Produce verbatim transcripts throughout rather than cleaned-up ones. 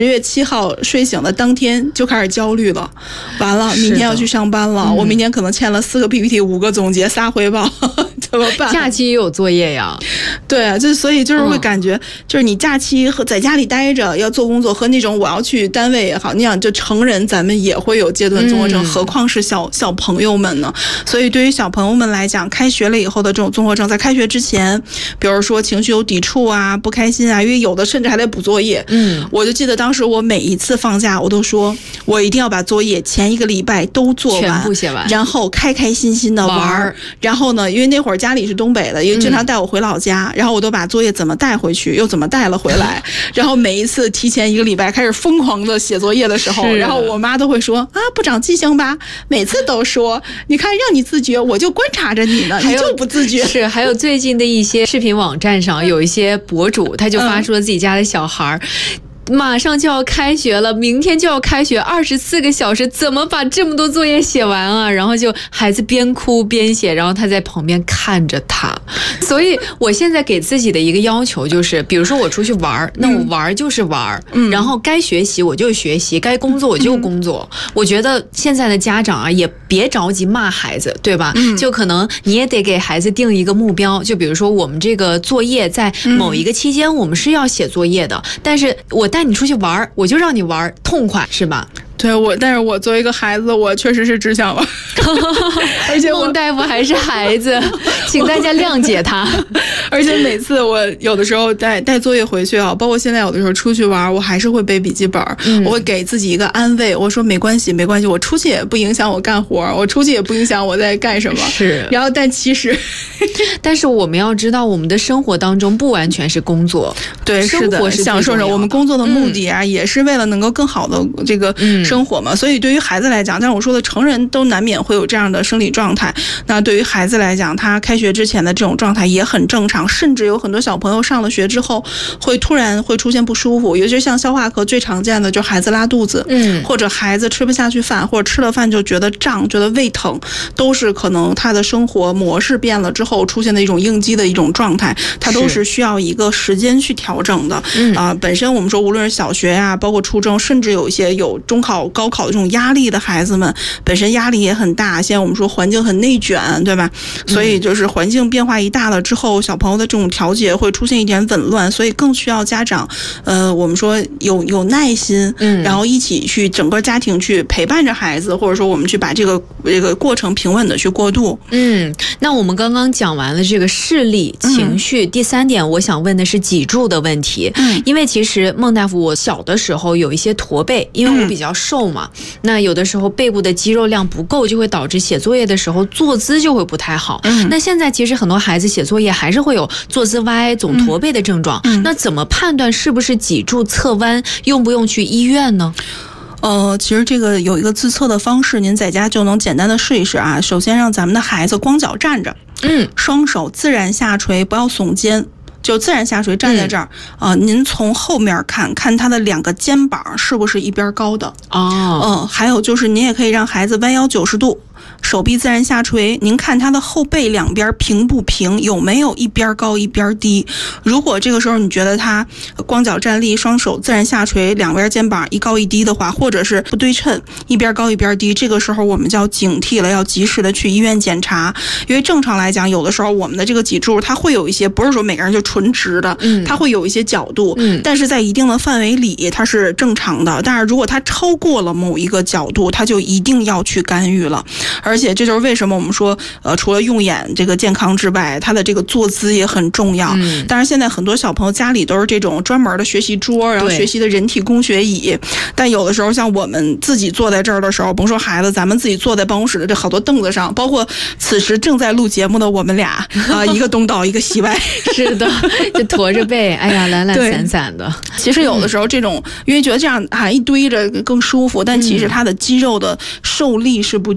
十月七号睡醒的当天就开始焦虑了，完了，明天要去上班了，嗯、我明天可能欠了四个 P P T， 五个总结，仨汇报，怎么办？ 假期也有作业呀。 对啊，就所以就是会感觉，嗯、就是你假期和在家里待着要做工作，和那种我要去单位也好，你想就成人咱们也会有阶段综合症，嗯、何况是小小朋友们呢？所以对于小朋友们来讲，开学了以后的这种综合症，在开学之前，比如说情绪有抵触啊、不开心啊，因为有的甚至还得补作业。嗯，我就记得当时我每一次放假，我都说我一定要把作业前一个礼拜都做完， 全部写完， 然后开开心心的玩。玩然后呢，因为那会儿家里是东北的，因为经常带我回老家，嗯、然后我都把作业怎么带回去，又怎么带了回来。然后每一次提前一个礼拜开始疯狂的写作业的时候，然后我妈都会说啊，不长记性吧？每次都说，你看让你自觉，我就观察着你呢，你就不自觉。 是，还有最近的一些视频网站上有一些博主，他就发出了自己家的小孩。嗯马上就要开学了，明天就要开学，二十四个小时，怎么把这么多作业写完啊？然后就孩子边哭边写，然后他在旁边看着他。所以我现在给自己的一个要求就是，比如说我出去玩，那我玩就是玩，嗯、然后该学习我就学习，该工作我就工作。嗯、我觉得现在的家长啊，也别着急骂孩子，对吧？嗯、就可能你也得给孩子定一个目标，就比如说我们这个作业在某一个期间我们是要写作业的，但是我带你出去玩，我就让你玩痛快，是吧？ 对我，但是我作为一个孩子，我确实是只想玩，而且孟大夫还是孩子，请大家谅解他。 而且每次我有的时候带带作业回去啊，包括现在有的时候出去玩，我还是会背笔记本，嗯、我会给自己一个安慰，我说没关系，没关系，我出去也不影响我干活，我出去也不影响我在干什么。 是， 然后但其实， 但是我们要知道，我们的生活当中不完全是工作， 对，是的，享受着我们工作的目的啊，嗯、也是为了能够更好的这个。嗯生活嘛，所以对于孩子来讲，像我说的，成人都难免会有这样的生理状态。那对于孩子来讲，他开学之前的这种状态也很正常，甚至有很多小朋友上了学之后，会突然会出现不舒服，尤其像消化科最常见的，就孩子拉肚子，嗯，或者孩子吃不下去饭，或者吃了饭就觉得胀，觉得胃疼，都是可能他的生活模式变了之后出现的一种应激的一种状态，他都是需要一个时间去调整的。嗯啊、呃，本身我们说，无论是小学呀、啊，包括初中，甚至有一些有中考。高考的这种压力的孩子们，本身压力也很大。现在我们说环境很内卷，对吧？所以就是环境变化一大了之后，小朋友的这种调节会出现一点紊乱，所以更需要家长，呃，我们说有有耐心，嗯，然后一起去整个家庭去陪伴着孩子，或者说我们去把这个这个过程平稳的去过渡。 嗯，那我们刚刚讲完了这个视力、情绪，嗯、第三点我想问的是脊柱的问题。嗯，因为其实孟大夫，我小的时候有一些驼背，因为我比较瘦嘛。嗯那有的时候背部的肌肉量不够，就会导致写作业的时候坐姿就会不太好。嗯、那现在其实很多孩子写作业还是会有坐姿歪、总驼背的症状。嗯、那怎么判断是不是脊柱侧弯，用不用去医院呢？ 呃，其实这个有一个自测的方式，您在家就能简单的试一试啊。首先让咱们的孩子光脚站着，嗯，双手自然下垂，不要耸肩。就自然下垂站在这儿啊、嗯呃，您从后面看看他的两个肩膀是不是一边高的哦，嗯，还有就是您也可以让孩子弯腰九十度。手臂自然下垂，您看他的后背两边平不平，有没有一边高一边低？如果这个时候你觉得他光脚站立，双手自然下垂，两边肩膀一高一低的话，或者是不对称，一边高一边低，这个时候我们就要警惕了，要及时的去医院检查。因为正常来讲，有的时候我们的这个脊柱它会有一些，不是说每个人就纯直的，嗯，它会有一些角度，嗯，但是在一定的范围里它是正常的。但是如果它超过了某一个角度，它就一定要去干预了。而且这就是为什么我们说，呃，除了用眼这个健康之外，他的这个坐姿也很重要。嗯，当然现在很多小朋友家里都是这种专门的学习桌，然后学习的人体工学椅。但有的时候像我们自己坐在这儿的时候，甭说孩子，咱们自己坐在办公室的这好多凳子上，包括此时正在录节目的我们俩啊、呃，一个东倒一个西歪， 是的，就驼着背，哎呀，懒懒散散的。 其实有的时候这种，因为觉得这样啊一堆着更舒服，但其实它的肌肉的受力是不均匀的。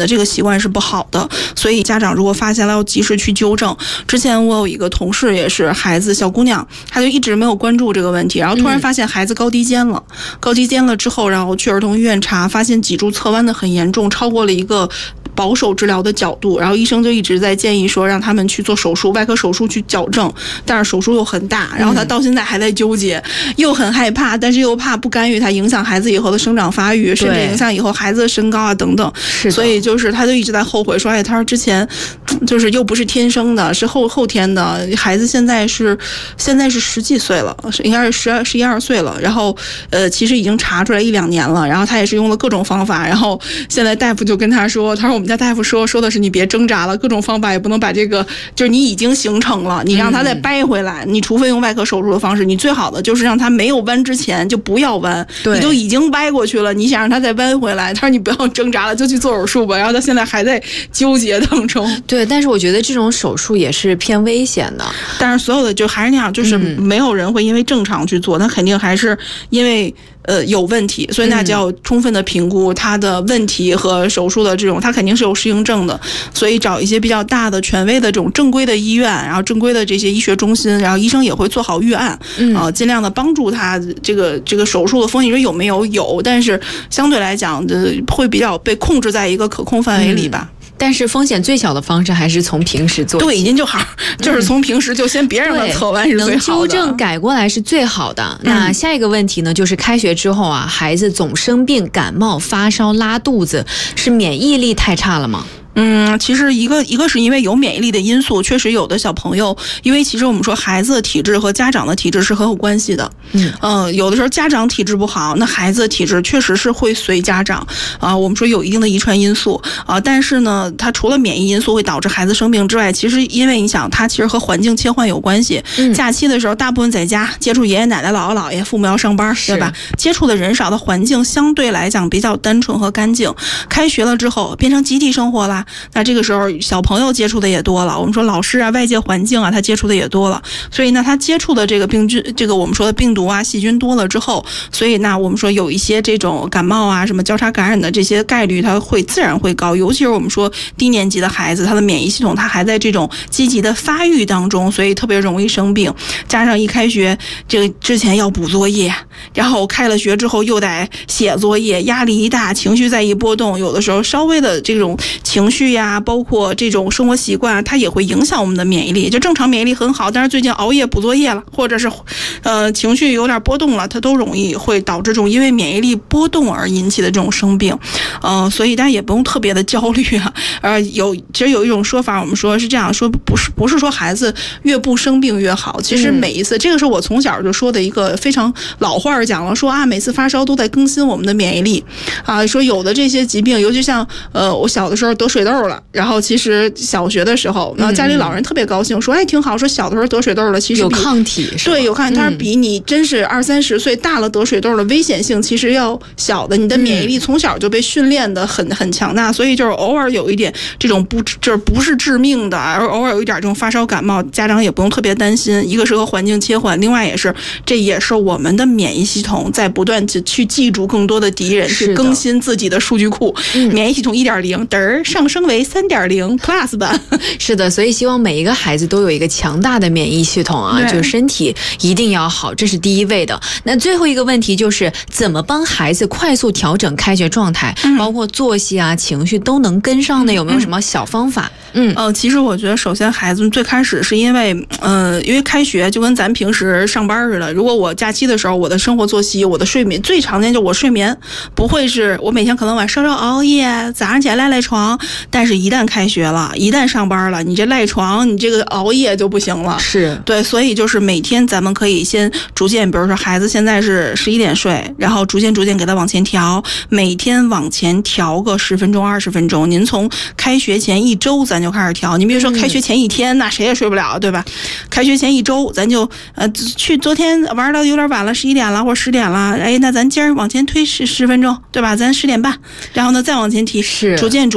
的这个习惯是不好的，所以家长如果发现了要及时去纠正。之前我有一个同事也是孩子小姑娘，她就一直没有关注这个问题，然后突然发现孩子高低肩了，嗯、高低肩了之后，然后去儿童医院查，发现脊柱侧弯的很严重，超过了一个保守治疗的角度，然后医生就一直在建议说让他们去做手术，外科手术去矫正，但是手术又很大，然后他到现在还在纠结，嗯、又很害怕，但是又怕不干预它影响孩子以后的生长发育，甚至影响以后孩子的身高啊等等，所以就是他就一直在后悔说，哎，他说之前就是又不是天生的，是后后天的，孩子现在是现在是十几岁了，应该是十二十一二岁了，然后呃其实已经查出来一两年了，然后他也是用了各种方法，然后现在大夫就跟他说，他说我们。我们家大夫说说的是你别挣扎了，各种方法也不能把这个，就是你已经形成了，你让他再掰回来，嗯、你除非用外科手术的方式，你最好的就是让他没有弯之前就不要弯，你都已经歪过去了，你想让他再弯回来，他说你不要挣扎了，就去做手术吧。然后他现在还在纠结当中。 对，但是我觉得这种手术也是偏危险的。 但是所有的就还是那样，就是没有人会因为正常去做，他肯定还是因为。呃，有问题，所以那就要充分的评估他的问题和手术的这种，他肯定是有适应症的，所以找一些比较大的权威的这种正规的医院，然后正规的这些医学中心，然后医生也会做好预案，嗯、呃，尽量的帮助他这个这个手术的风险说有没有有，但是相对来讲的会比较被控制在一个可控范围里吧。嗯但是风险最小的方式还是从平时做起。 对，您就好，就是从平时就先别让他侧弯是最好的， 能纠正改过来是最好的。嗯、那下一个问题呢，就是开学之后啊，孩子总生病、感冒、发烧、拉肚子，是免疫力太差了吗？ 嗯，其实一个一个是因为有免疫力的因素，确实有的小朋友，因为其实我们说孩子的体质和家长的体质是很有关系的。嗯，呃，有的时候家长体质不好，那孩子的体质确实是会随家长啊、呃。我们说有一定的遗传因素啊、呃，但是呢，它除了免疫因素会导致孩子生病之外，其实因为你想，它其实和环境切换有关系。嗯，假期的时候，大部分在家接触爷爷奶奶、姥姥姥爷，父母要上班，对吧？接触的人少的环境相对来讲比较单纯和干净。开学了之后，变成集体生活啦。那这个时候小朋友接触的也多了，我们说老师啊、外界环境啊，他接触的也多了，所以呢，他接触的这个病菌，这个我们说的病毒啊、细菌多了之后，所以那我们说有一些这种感冒啊、什么交叉感染的这些概率，它会自然会高。尤其是我们说低年级的孩子，他的免疫系统他还在这种积极的发育当中，所以特别容易生病。加上一开学，这个之前要补作业，然后开了学之后又得写作业，压力一大，情绪再一波动，有的时候稍微的这种情绪呀。包括这种生活习惯，它也会影响我们的免疫力。就正常免疫力很好，但是最近熬夜补作业了，或者是呃情绪有点波动了，它都容易会导致这种因为免疫力波动而引起的这种生病。呃，所以大家也不用特别的焦虑啊。呃，有其实有一种说法，我们说是这样说，不是不是说孩子越不生病越好。其实每一次，嗯、这个是我从小就说的一个非常老话讲了，说啊每次发烧都在更新我们的免疫力啊，说有的这些疾病，尤其像呃我小的时候得水痘了。然后其实小学的时候，然后家里老人特别高兴，说哎挺好，说小的时候得水痘了，其实有抗体， 对，有抗体，但是比你真是二三十岁大了得水痘的危险性其实要小的，你的免疫力从小就被训练的很很强大，所以就是偶尔有一点这种不就是不是致命的，而偶尔有一点这种发烧感冒，家长也不用特别担心。一个是和环境切换，另外也是这也是我们的免疫系统在不断去记住更多的敌人，去更新自己的数据库，嗯、免疫系统一点零嘚儿上升为三点零 plus 版。 是的，所以希望每一个孩子都有一个强大的免疫系统啊，就身体一定要好，这是第一位的。那最后一个问题就是怎么帮孩子快速调整开学状态，嗯、包括作息啊、情绪都能跟上呢？有没有什么小方法？嗯， 呃，其实我觉得首先孩子们最开始是因为，呃，因为开学就跟咱平时上班似的。如果我假期的时候，我的生活作息、我的睡眠最常见就我睡眠不会是我每天可能晚上稍稍熬夜，早上起来赖赖床，但是一旦开学了，一旦上班了，你这赖床，你这个熬夜就不行了。 是对，所以就是每天咱们可以先逐渐，比如说孩子现在是十一点睡，然后逐渐逐渐给他往前调，每天往前调个十分钟、二十分钟。您从开学前一周咱就开始调，你比如说开学前一天，那谁也睡不了，对吧？开学前一周，咱就呃去昨天玩到有点晚了，十一点了或者十点了，哎，那咱今儿往前推十十分钟，对吧？咱十点半，然后呢再往前提， 是逐渐逐渐的让他。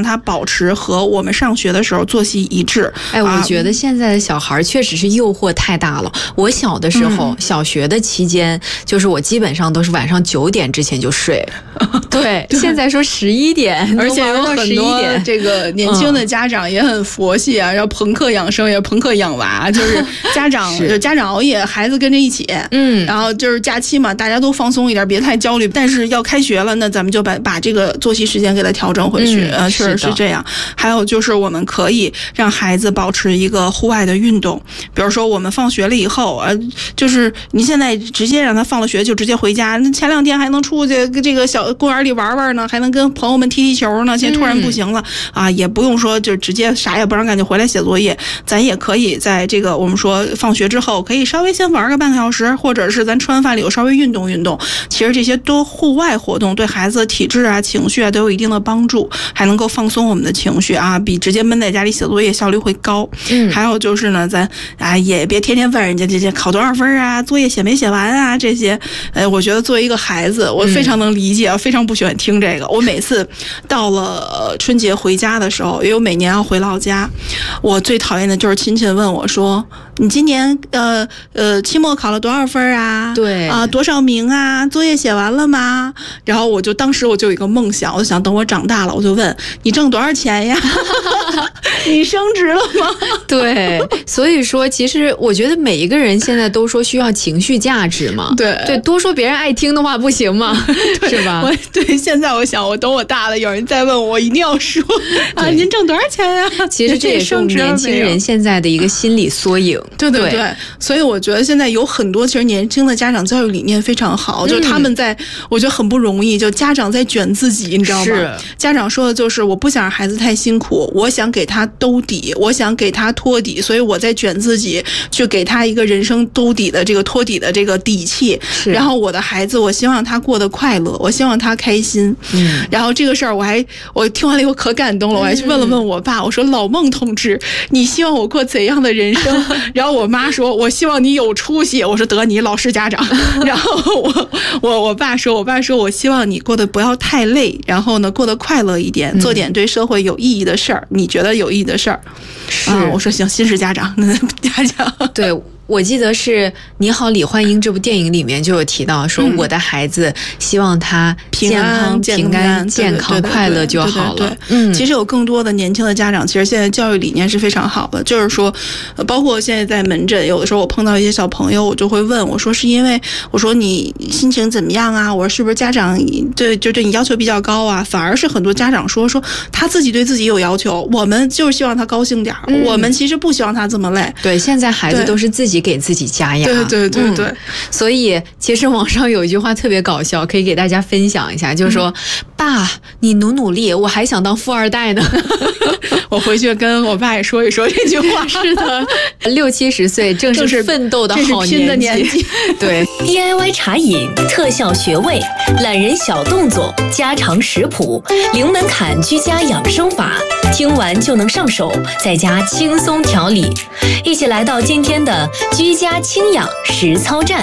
他保持和我们上学的时候作息一致。 哎，我觉得现在的小孩确实是诱惑太大了。我小的时候，嗯、小学的期间，就是我基本上都是晚上九点之前就睡了。对，对现在说十一点， 而且有很多这个年轻的家长也很佛系啊，然后朋克养生也朋克养娃，就是家长就家长熬夜，孩子跟着一起。嗯，然后就是假期嘛，大家都放松一点，别太焦虑。但是要开学了，那咱们就把把这个作息时间给它调整回去。嗯、呃，确实是这样。还有就是我们可以让孩子保持一个户外的运动，比如说我们放学了以后，呃，就是你现在直接让他放了学就直接回家，那前两天还能出去这个小公园里玩玩呢，还能跟朋友们踢踢球呢，现在突然不行了、嗯、啊，也不用说就直接啥也不让干就回来写作业，咱也可以在这个我们说放学之后可以稍微先玩个半个小时，或者是咱吃完饭里有稍微运动运动。其实这些多户外活动对孩子的体质啊、情绪啊都有一定的帮助，还能够放松我们的情绪啊，比直接闷在家里写作业效率会高。嗯，还有就是呢，咱啊也别天天问人家这些考多少分啊，作业写没写完啊这些。呃，我觉得作为一个孩子，我非常能理解，嗯、非常不喜欢听这个。我每次到了春节回家的时候，因为我每年要回老家，我最讨厌的就是亲戚问我说：“你今年呃呃期末考了多少分啊？ 对啊、呃、多少名啊？作业写完了吗？”然后我就当时我就有一个梦想，我就想等我长大了，我就问你挣多少钱呀？你升职了吗？ 对，所以说其实我觉得每一个人现在都说需要情绪价值嘛。 对对，多说别人爱听的话不行吗？是吧？ 我对，现在我想我等我大了，有人再问我，我一定要说啊，您挣多少钱呀？ 其实这也是我们年轻人现在的一个心理缩影。 对对 对, 对，所以我觉得现在有很多其实年轻的家长教育理念非常好，嗯、就是他们在我觉得很不容易，就家长在卷自己，你知道吗？ 是家长说的就是我不想让孩子太辛苦，我想给他兜底，我想给他托底，所以我在卷自己去给他一个人生兜底的这个托底的这个底气。然后我的孩子，我希望他过得快乐，我希望他开心。嗯，然后这个事儿我还我听完了以后可感动了，我还去问了问我爸，我说老孟同志，你希望我过怎样的人生？然后我妈说，我希望你有出息。我说得你老实家长。然后我我我爸说，我爸说我希望你过得不要太累，然后呢过得快乐一点，做点对社会有意义的事儿，你觉得有意义的事儿。 是、 啊，我说行，新式家长，家长对。我记得是《你好，李焕英》这部电影里面就有提到说，我的孩子希望他健康、平安、健康、快乐就好了。 嗯，其实有更多的年轻的家长，其实现在教育理念是非常好的，就是说，包括现在在门诊，有的时候我碰到一些小朋友，我就会问我说，是因为我说你心情怎么样啊？我说是不是家长对就对你要求比较高啊？反而是很多家长说说他自己对自己有要求，我们就是希望他高兴点、嗯，我们其实不希望他这么累。 对，现在孩子都是自己给自己加压。 对对对对、嗯、 所以其实网上有一句话特别搞笑，可以给大家分享一下，就是说、嗯、爸你努努力，我还想当富二代呢。 我回去跟我爸也说一说这句话。 是的，六七十岁正是奋斗的好年纪，的年纪。 对 D I Y 茶饮，特效穴位，懒人小动作，家常食谱，零门槛居家养生法，听完就能上手，在家轻松调理。一起来到今天的居家轻养实操站。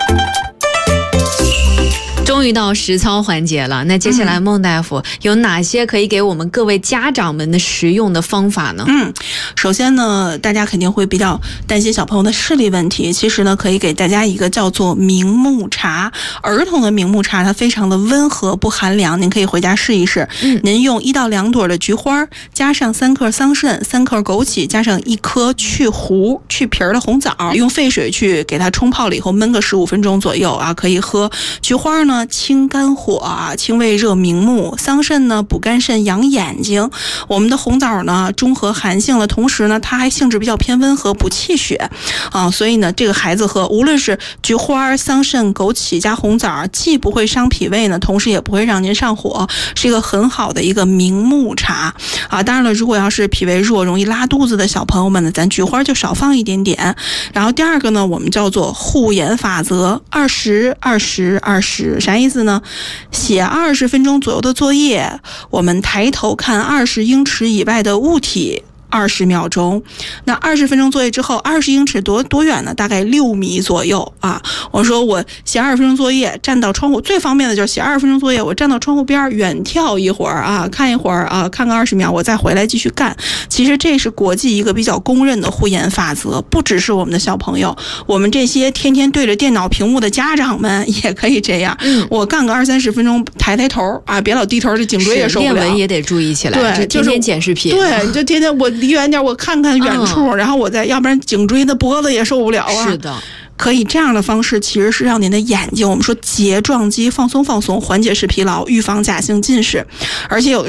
终于到实操环节了，那接下来孟大夫、嗯、有哪些可以给我们各位家长们的实用的方法呢？ 嗯，首先呢，大家肯定会比较担心小朋友的视力问题，其实呢，可以给大家一个叫做明目茶，儿童的明目茶它非常的温和不寒凉，您可以回家试一试。嗯，您用一到两朵的菊花，加上三克桑葚、三克枸杞，加上一颗去核去皮儿的红枣，用沸水去给它冲泡了以后焖个十五分钟左右啊，可以喝。菊花呢清肝火啊，清胃热明目；桑葚呢补肝肾养眼睛。我们的红枣呢中和寒性了，同时呢它还性质比较偏温和，补气血啊，所以呢这个孩子喝无论是菊花、桑葚、枸杞加红枣，既不会伤脾胃呢，同时也不会让您上火，是一个很好的一个明目茶啊。当然了，如果要是脾胃弱、容易拉肚子的小朋友们呢，咱菊花就少放一点点。然后第二个呢，我们叫做护眼法则，二十二十二十，啥意思呢？写二十分钟左右的作业，我们抬头看二十英尺以外的物体， 二十秒钟。那二十分钟作业之后，二十英尺多多远呢？大概六米左右啊。我说我写二十分钟作业，站到窗户最方便的就是写二十分钟作业，我站到窗户边远眺一会儿啊，看一会儿啊，看个二十秒，我再回来继续干。其实这是国际一个比较公认的护眼法则，不只是我们的小朋友，我们这些天天对着电脑屏幕的家长们也可以这样。嗯，我干个二三十分钟，抬抬头啊，别老低头，这颈椎也受不了。 练文也得注意起来， 对， 天天剪视频， 对，你就天天我离远点，我看看远处，嗯、然后我再，要不然颈椎的脖子也受不了啊。 是的。 可以这样的方式其实是让您的眼睛，我们说睫状肌放松放松，缓解视疲劳，预防假性近视，而且有的